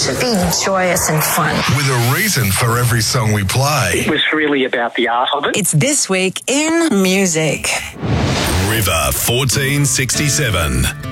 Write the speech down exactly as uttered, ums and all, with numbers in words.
should be joyous and fun. With a reason for every song we play. It was really about the art of it. It's This Week in Music. River fourteen sixty-seven.